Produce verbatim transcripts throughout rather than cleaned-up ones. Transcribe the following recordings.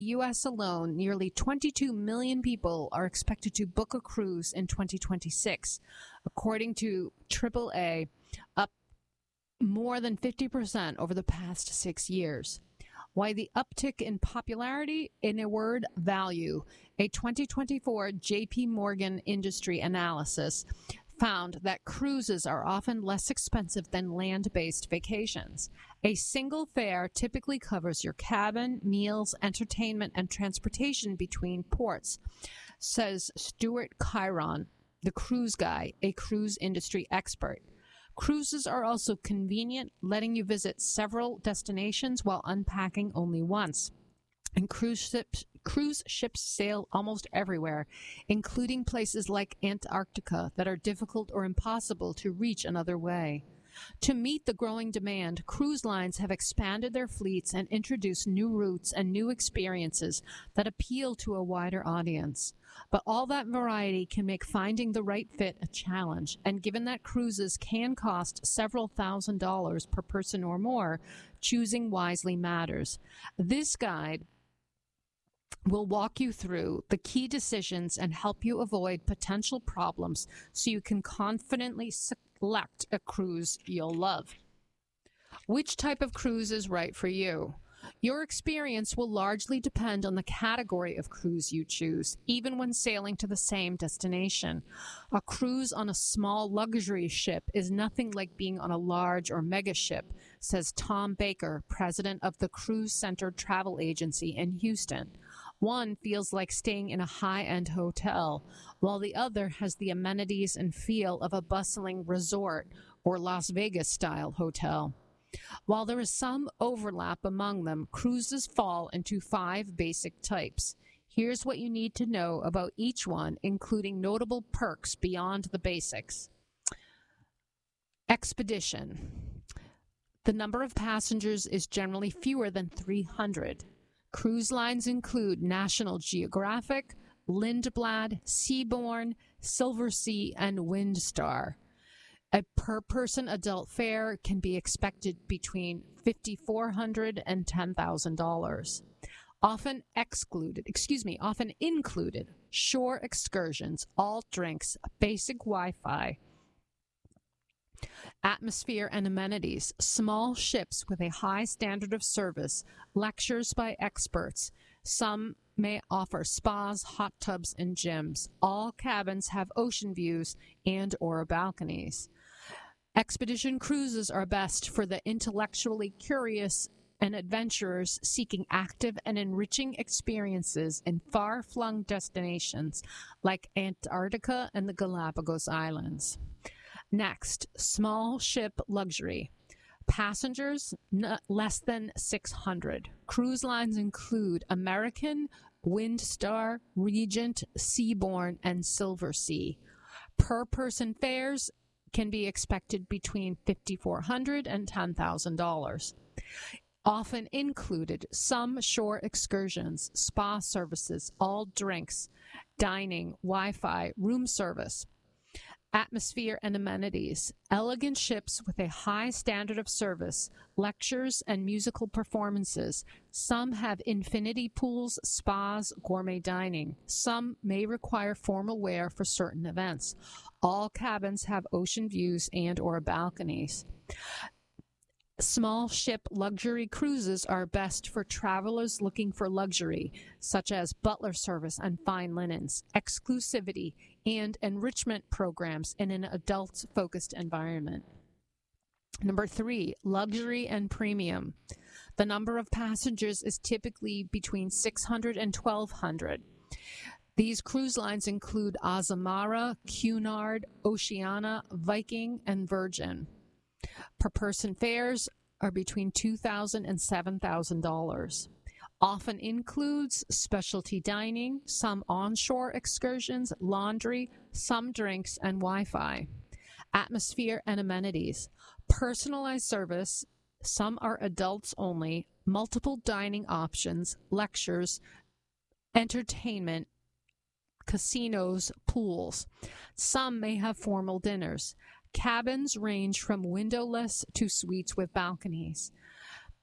U S alone, nearly twenty-two million people are expected to book a cruise in twenty twenty-six, according to triple A, up more than fifty percent over the past six years. Why the uptick in popularity? In a word, value. A twenty twenty-four J P Morgan industry analysis found that cruises are often less expensive than land-based vacations. A single fare typically covers your cabin, meals, entertainment, and transportation between ports, says Stuart Chiron, the cruise guy, a cruise industry expert. Cruises are also convenient, letting you visit several destinations while unpacking only once. And cruise ships, cruise ships sail almost everywhere, including places like Antarctica that are difficult or impossible to reach another way. To meet the growing demand, cruise lines have expanded their fleets and introduced new routes and new experiences that appeal to a wider audience. But all that variety can make finding the right fit a challenge, and given that cruises can cost several thousand dollars per person or more, choosing wisely matters. This guide will walk you through the key decisions and help you avoid potential problems so you can confidently select a cruise you'll love. Which type of cruise is right for you? Your experience will largely depend on the category of cruise you choose, even when sailing to the same destination. A cruise on a small luxury ship is nothing like being on a large or mega ship, says Tom Baker, president of the Cruise Center Travel Agency in Houston. One feels like staying in a high-end hotel, while the other has the amenities and feel of a bustling resort or Las Vegas-style hotel. While there is some overlap among them, cruises fall into five basic types. Here's what you need to know about each one, including notable perks beyond the basics. Expedition. The number of passengers is generally fewer than three hundred. Cruise lines include National Geographic, Lindblad, Seabourn, Silversea, and Windstar. A per-person adult fare can be expected between five thousand four hundred dollars and ten thousand dollars. Often excluded, excuse me, often included, shore excursions, all drinks, basic Wi-Fi, atmosphere and amenities, small ships with a high standard of service, lectures by experts. Some may offer spas, hot tubs, and gyms. All cabins have ocean views and or balconies. Expedition cruises are best for the intellectually curious and adventurers seeking active and enriching experiences in far-flung destinations like Antarctica and the Galapagos Islands. Next, small ship luxury. Passengers, n- less than six hundred. Cruise lines include American, Windstar, Regent, Seabourn, and Silversea. Per-person fares can be expected between five thousand four hundred dollars and ten thousand dollars. Often included, some shore excursions, spa services, all drinks, dining, Wi-Fi, room service. Atmosphere and amenities, elegant ships with a high standard of service, lectures and musical performances. Some have infinity pools, spas, gourmet dining. Some may require formal wear for certain events. All cabins have ocean views and or balconies. Small ship luxury cruises are best for travelers looking for luxury, such as butler service and fine linens, exclusivity, and enrichment programs in an adult-focused environment. Number three, luxury and premium. The number of passengers is typically between six hundred and twelve hundred. These cruise lines include Azamara, Cunard, Oceania, Viking, and Virgin. Per person fares are between two thousand dollars and seven thousand dollars. Often includes specialty dining, some onshore excursions, laundry, some drinks, and Wi-Fi. Atmosphere and amenities. Personalized service, some are adults only, multiple dining options, lectures, entertainment, casinos, pools. Some may have formal dinners. Cabins range from windowless to suites with balconies.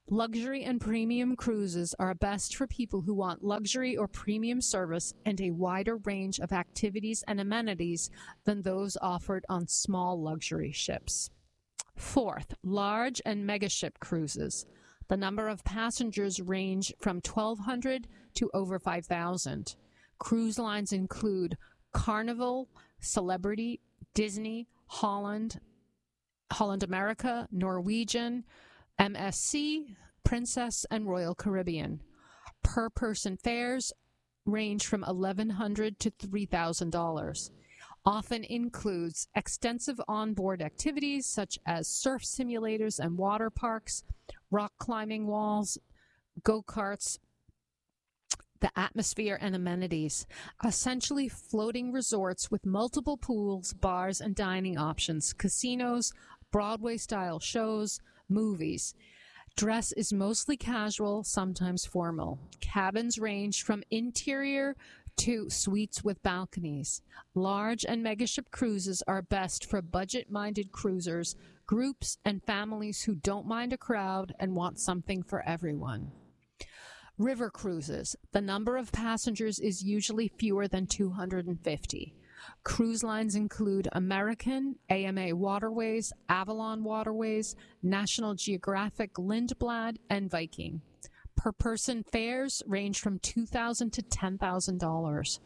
Luxury and premium cruises are best for people who want luxury or premium service and a wider range of activities and amenities than those offered on small luxury ships. Fourth, large and megaship cruises. The number of passengers range from twelve hundred to over five thousand. Cruise lines include Carnival, Celebrity, Disney, Holland, Holland America, Norwegian, M S C, Princess, and Royal Caribbean. Per-person fares range from eleven hundred dollars to three thousand dollars. Often includes extensive onboard activities such as surf simulators and water parks, rock climbing walls, go-karts, the atmosphere and amenities, essentially floating resorts with multiple pools, bars, and dining options, casinos, Broadway-style shows, movies. Dress is mostly casual, sometimes formal. Cabins range from interior to suites with balconies. Large and megaship cruises are best for budget-minded cruisers, groups, and families who don't mind a crowd and want something for everyone. River cruises. The number of passengers is usually fewer than two hundred fifty. Cruise lines include American, A M A Waterways, Avalon Waterways, National Geographic Lindblad, and Viking. Per-person fares range from two thousand dollars to ten thousand dollars.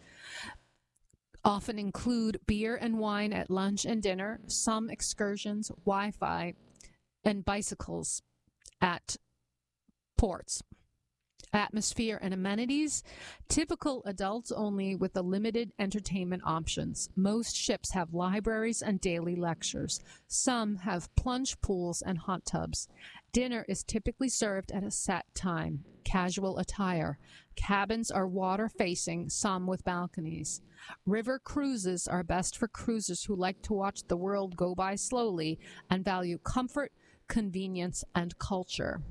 Often include beer and wine at lunch and dinner, some excursions, Wi-Fi, and bicycles at ports. Atmosphere and amenities, typical adults only with the limited entertainment options. Most ships have libraries and daily lectures. Some have plunge pools and hot tubs. Dinner is typically served at a set time. Casual attire. Cabins are water-facing, some with balconies. River cruises are best for cruisers who like to watch the world go by slowly and value comfort, convenience, and culture.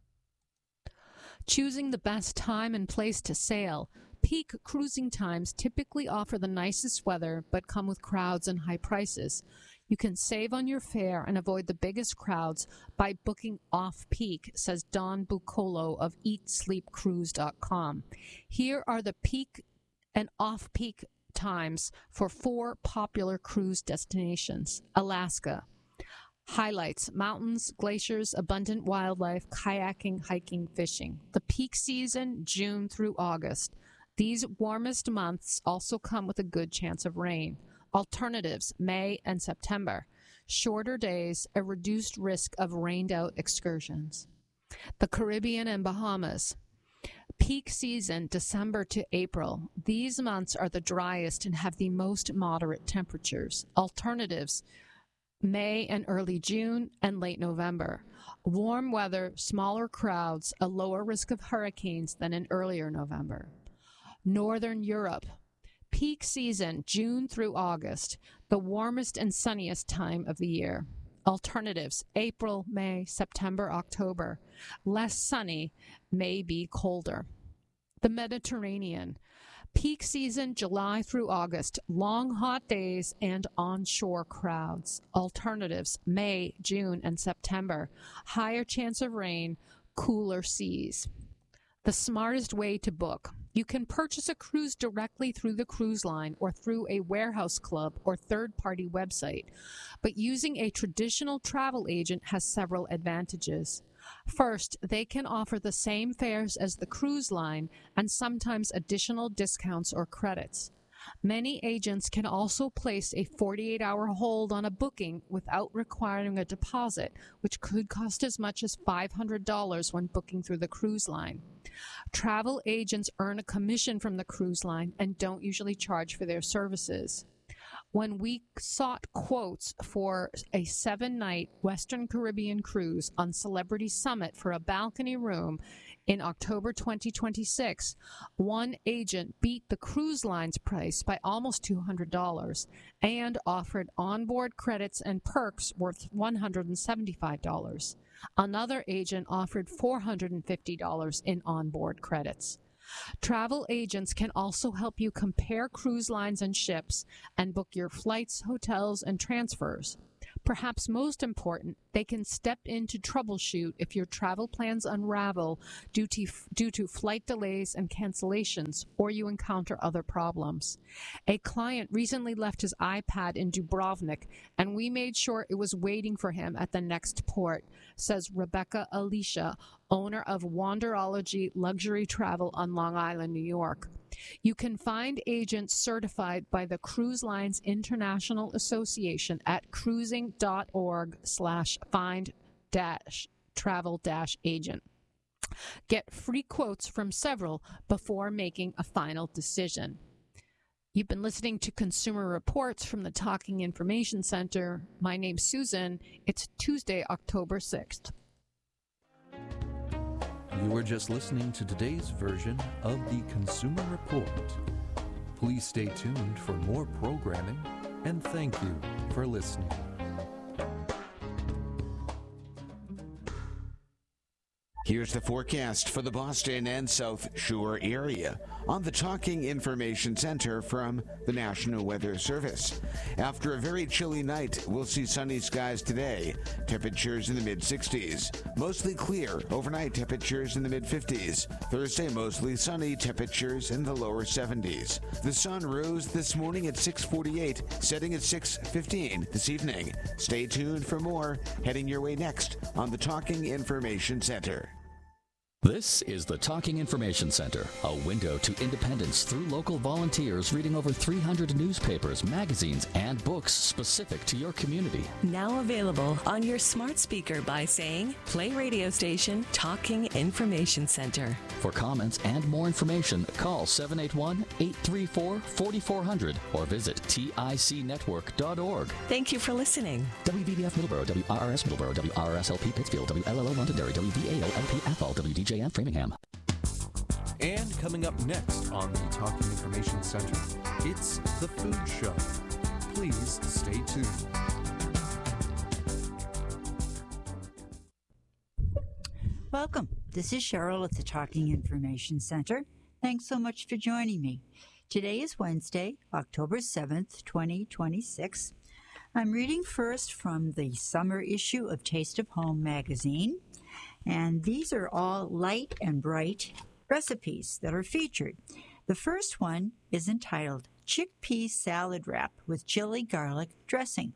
Choosing the best time and place to sail. Peak cruising times typically offer the nicest weather but come with crowds and high prices. You can save on your fare and avoid the biggest crowds by booking off-peak, says Don Bucolo of eat sleep cruise dot com. Here are the peak and off-peak times for four popular cruise destinations. Alaska. Highlights: mountains, glaciers, abundant wildlife, kayaking, hiking, fishing. The peak season, June through August. These warmest months also come with a good chance of rain. Alternatives, May and September. Shorter days, a reduced risk of rained-out excursions. The Caribbean and Bahamas. Peak season, December to April. These months are the driest and have the most moderate temperatures. Alternatives, May and early June and late November. Warm weather, smaller crowds, a lower risk of hurricanes than in earlier November. Northern Europe. Peak season, June through August, the warmest and sunniest time of the year. Alternatives, April, May, September, October. Less sunny, may be colder. The Mediterranean. Peak season, July through August, long hot days and onshore crowds. Alternatives, May, June, and September. Higher chance of rain, cooler seas. The smartest way to book. You can purchase a cruise directly through the cruise line or through a warehouse club or third-party website, but using a traditional travel agent has several advantages. First, they can offer the same fares as the cruise line and sometimes additional discounts or credits. Many agents can also place a forty-eight hour hold on a booking without requiring a deposit, which could cost as much as five hundred dollars when booking through the cruise line. Travel agents earn a commission from the cruise line and don't usually charge for their services. When we sought quotes for a seven-night Western Caribbean cruise on Celebrity Summit for a balcony room in October twenty twenty-six, one agent beat the cruise line's price by almost two hundred dollars and offered onboard credits and perks worth one hundred seventy-five dollars. Another agent offered four hundred fifty dollars in onboard credits. Travel agents can also help you compare cruise lines and ships and book your flights, hotels, and transfers. Perhaps most important, they can step in to troubleshoot if your travel plans unravel due to, due to flight delays and cancellations, or you encounter other problems. A client recently left his iPad in Dubrovnik, and we made sure it was waiting for him at the next port, says Rebecca Alicia, owner of Wanderology Luxury Travel on Long Island, New York. You can find agents certified by the Cruise Lines International Association at cruising.org slash find dash travel dash agent. Get free quotes from several before making a final decision. You've been listening to Consumer Reports from the Talking Information Center. My name's Susan. It's Tuesday, October sixth. You were just listening to today's version of the Consumer Report. Please stay tuned for more programming, and thank you for listening. Here's the forecast for the Boston and South Shore area on the Talking Information Center from the National Weather Service. After a very chilly night, we'll see sunny skies today. Temperatures in the mid sixties. Mostly clear. Overnight temperatures in the mid fifties. Thursday, mostly sunny. Temperatures in the lower seventies. The sun rose this morning at six forty-eight, setting at six fifteen this evening. Stay tuned for more. Heading your way next on the Talking Information Center. This is the Talking Information Center, a window to independence through local volunteers reading over three hundred newspapers, magazines, and books specific to your community. Now available on your smart speaker by saying, play radio station Talking Information Center. For comments and more information, call seven eight one, eight three four, four four zero zero or visit tic network dot org. Thank you for listening. W V B F Middleborough, W R R S Middleborough, W R R S L P Pittsfield, W L L O Londonderry, W V A L L P Athol, W D J M Framingham. And coming up next on the Talking Information Center, it's The Food Show. Please stay tuned. Welcome. This is Cheryl at the Talking Information Center. Thanks so much for joining me. Today is Wednesday, October seventh, twenty twenty-six. I'm reading first from the summer issue of Taste of Home magazine, and these are all light and bright recipes that are featured. The first one is entitled Chickpea Salad Wrap with Chili Garlic Dressing.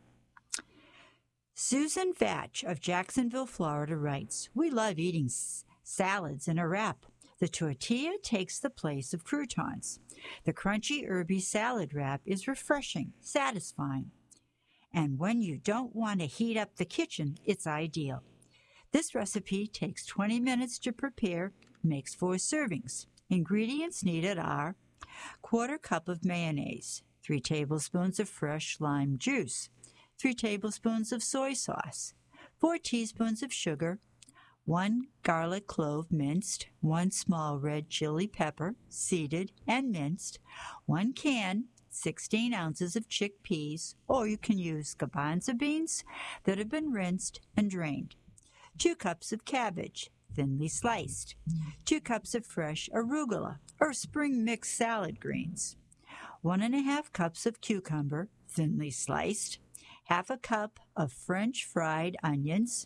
Susan Vatch of Jacksonville, Florida writes, "We love eating s- salads in a wrap. The tortilla takes the place of croutons. The crunchy, herby salad wrap is refreshing, satisfying. And when you don't want to heat up the kitchen, it's ideal. This recipe takes twenty minutes to prepare, makes four servings. Ingredients needed are quarter cup of mayonnaise, three tablespoons of fresh lime juice, three tablespoons of soy sauce, four teaspoons of sugar, one garlic clove minced, one small red chili pepper, seeded and minced, one can, sixteen ounces of chickpeas, or you can use garbanzo beans that have been rinsed and drained, two cups of cabbage, thinly sliced, two cups of fresh arugula or spring mix salad greens, one and a half cups of cucumber, thinly sliced, half a cup of French fried onions,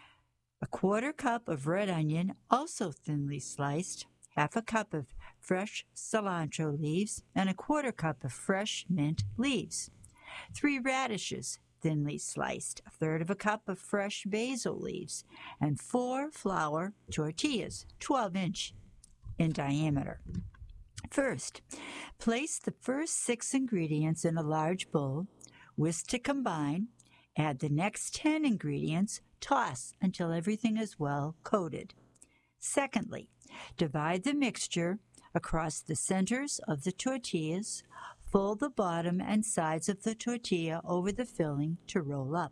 a quarter cup of red onion, also thinly sliced, half a cup of fresh cilantro leaves, and a quarter cup of fresh mint leaves, three radishes, thinly sliced, a third of a cup of fresh basil leaves, and four flour tortillas, twelve inch in diameter. First, place the first six ingredients in a large bowl, whisk to combine, add the next ten ingredients, toss until everything is well coated. Secondly, divide the mixture across the centers of the tortillas, fold the bottom and sides of the tortilla over the filling to roll up.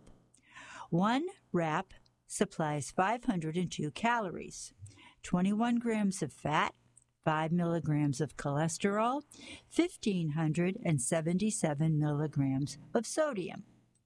One wrap supplies five hundred two calories, twenty-one grams of fat, five milligrams of cholesterol, one thousand five hundred seventy-seven milligrams of sodium.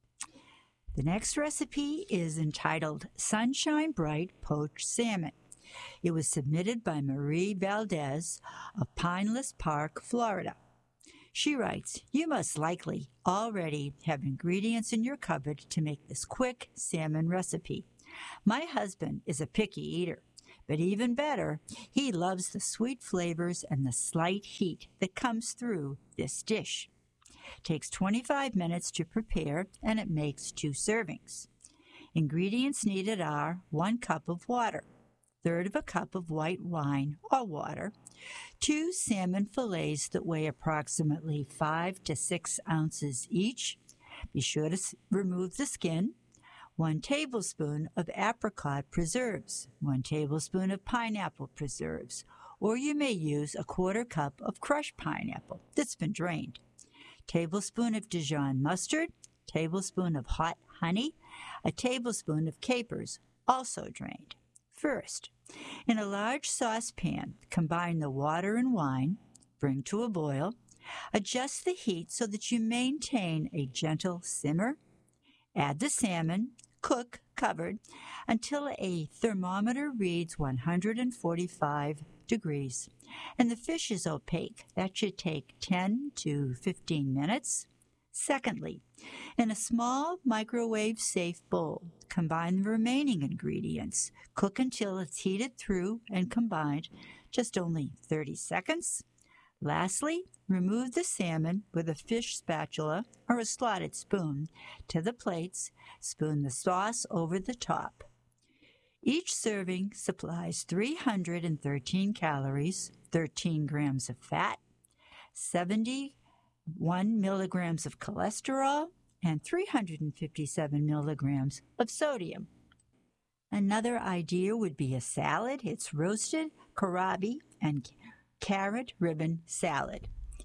The next recipe is entitled Sunshine Bright Poached Salmon. It was submitted by Marie Valdez of Pineless Park, Florida. She writes, you must likely already have ingredients in your cupboard to make this quick salmon recipe. My husband is a picky eater, but even better, he loves the sweet flavors and the slight heat that comes through this dish. It takes twenty-five minutes to prepare, and it makes two servings. Ingredients needed are one cup of water, third of a cup of white wine or water, two salmon fillets that weigh approximately five to six ounces each. Be sure to remove the skin. One tablespoon of apricot preserves, one tablespoon of pineapple preserves, or you may use a quarter cup of crushed pineapple that's been drained. Tablespoon of Dijon mustard, tablespoon of hot honey, a tablespoon of capers, also drained. First, in a large saucepan, combine the water and wine, bring to a boil, adjust the heat so that you maintain a gentle simmer, add the salmon, cook covered until a thermometer reads one hundred forty-five degrees and the fish is opaque. That should take ten to fifteen minutes. Secondly, in a small microwave-safe bowl, combine the remaining ingredients. Cook until it's heated through and combined, just only thirty seconds. Lastly, remove the salmon with a fish spatula or a slotted spoon to the plates. Spoon the sauce over the top. Each serving supplies three hundred thirteen calories, thirteen grams of fat, seventy-one milligrams of cholesterol, and three hundred fifty-seven milligrams of sodium. Another idea would be a salad. It's roasted kohlrabi and carrot ribbon salad.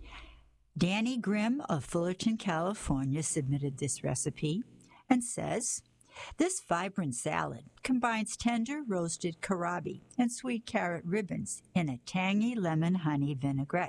Danny Grimm of Fullerton, California submitted this recipe and says, this vibrant salad combines tender roasted kohlrabi and sweet carrot ribbons in a tangy lemon honey vinaigrette.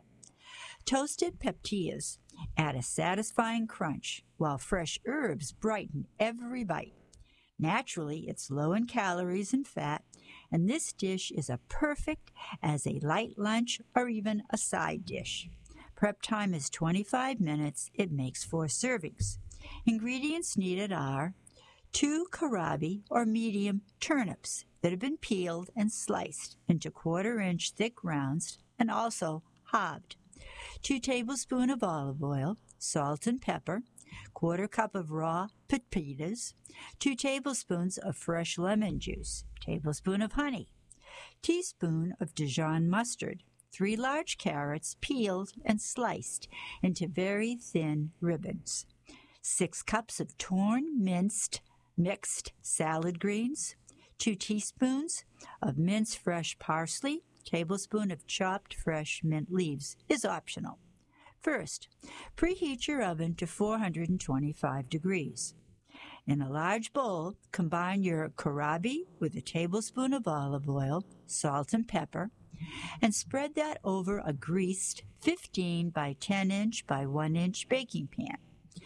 Toasted peptias add a satisfying crunch, while fresh herbs brighten every bite. Naturally, it's low in calories and fat, and this dish is a perfect as a light lunch or even a side dish. Prep time is twenty-five minutes. It makes four servings. Ingredients needed are two kohlrabi or medium turnips that have been peeled and sliced into quarter-inch thick rounds and also halved, two tablespoons of olive oil, salt and pepper, quarter cup of raw pepitas, two tablespoons of fresh lemon juice, tablespoon of honey, teaspoon of Dijon mustard, three large carrots peeled and sliced into very thin ribbons, six cups of torn minced mixed salad greens, two teaspoons of minced fresh parsley, tablespoon of chopped fresh mint leaves is optional. First, preheat your oven to four hundred twenty-five degrees. In a large bowl, combine your kohlrabi with a tablespoon of olive oil, salt and pepper, and spread that over a greased fifteen by ten inch by one inch baking pan.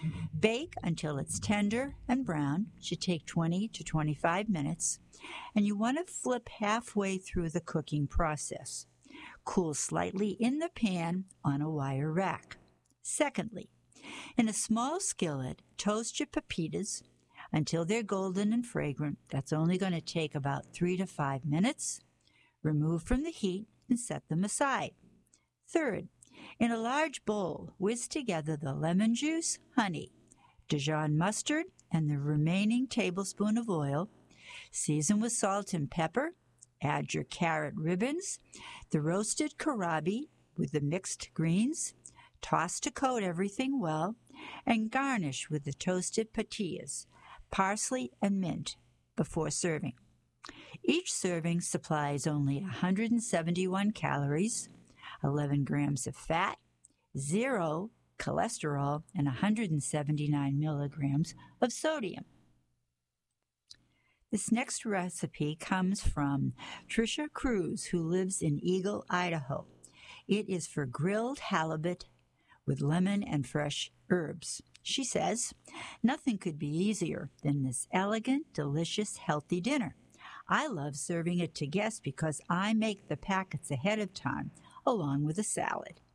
Bake until it's tender and brown. Should take twenty to twenty-five minutes, and you want to flip halfway through the cooking process. Cool slightly in the pan on a wire rack. Secondly, in a small skillet, toast your pepitas until they're golden and fragrant. That's only going to take about three to five minutes. Remove from the heat and set them aside. Third, in a large bowl, whisk together the lemon juice, honey, Dijon mustard, and the remaining tablespoon of oil. Season with salt and pepper. Add your carrot ribbons, the roasted kohlrabi with the mixed greens. Toss to coat everything well, and garnish with the toasted patillas, parsley, and mint before serving. Each serving supplies only one hundred seventy-one calories, eleven grams of fat, zero cholesterol, and one hundred seventy-nine milligrams of sodium. This next recipe comes from Tricia Cruz, who lives in Eagle, Idaho. It is for grilled halibut with lemon and fresh herbs. She says, nothing could be easier than this elegant, delicious, healthy dinner. I love serving it to guests because I make the packets ahead of time, along with a salad.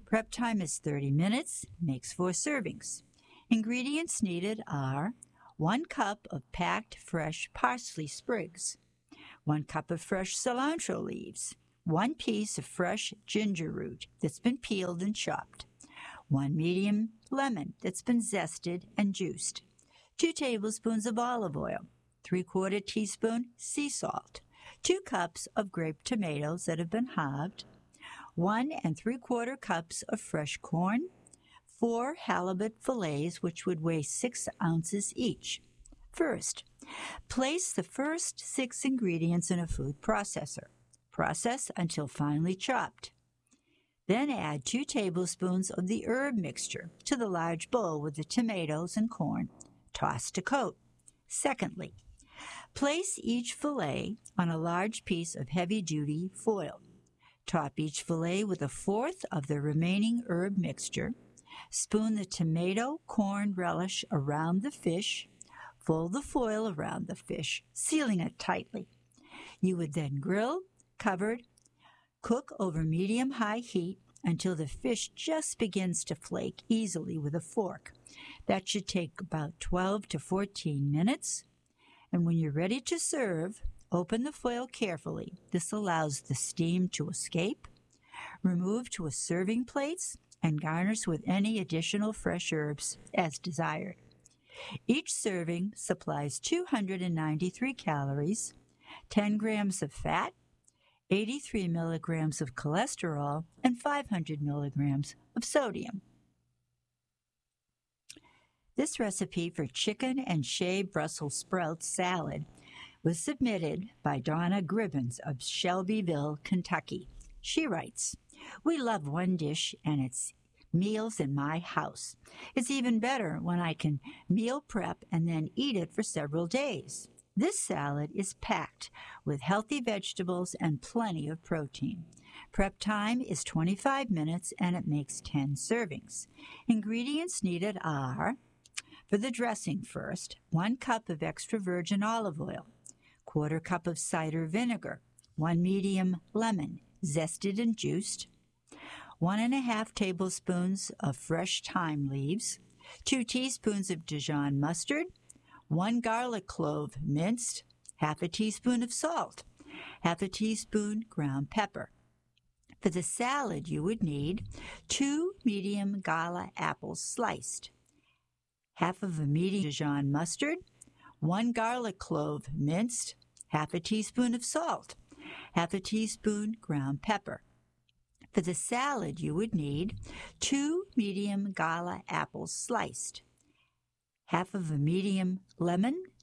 Prep time is thirty minutes, makes four servings. Ingredients needed are one cup of packed fresh parsley sprigs, one cup of fresh cilantro leaves, one piece of fresh ginger root that's been peeled and chopped, one medium lemon that's been zested and juiced, two tablespoons of olive oil, three-quarter teaspoon sea salt, two cups of grape tomatoes that have been halved, one and three-quarter cups of fresh corn, four halibut fillets, which would weigh six ounces each. First, place the first six ingredients in a food processor. Process until finely chopped. Then add two tablespoons of the herb mixture to the large bowl with the tomatoes and corn. Toss to coat. Secondly, place each fillet on a large piece of heavy-duty foil. Top each fillet with a fourth of the remaining herb mixture. Spoon the tomato corn relish around the fish. Fold the foil around the fish, sealing it tightly. You would then grill, covered, cook over medium-high heat until the fish just begins to flake easily with a fork. That should take about twelve to fourteen minutes. And when you're ready to serve, open the foil carefully. This allows the steam to escape. Remove to a serving plate and garnish with any additional fresh herbs as desired. Each serving supplies two hundred ninety-three calories, ten grams of fat, eighty-three milligrams of cholesterol, and five hundred milligrams of sodium. This recipe for chicken and shaved Brussels sprout salad was submitted by Donna Gribbons of Shelbyville, Kentucky. She writes, "We love one dish and it's meals in my house. It's even better when I can meal prep and then eat it for several days. This salad is packed with healthy vegetables and plenty of protein. Prep time is twenty-five minutes and it makes ten servings. Ingredients needed are, for the dressing first, one cup of extra virgin olive oil, quarter cup of cider vinegar, one medium lemon, zested and juiced, one and a half tablespoons of fresh thyme leaves, two teaspoons of Dijon mustard, one garlic clove minced, half a teaspoon of salt, half a teaspoon ground pepper. For the salad, you would need two medium gala apples sliced, half of a medium Dijon mustard, one garlic clove minced, half a teaspoon of salt, half a teaspoon ground pepper. For the salad, you would need two medium gala apples sliced, half of a medium lemon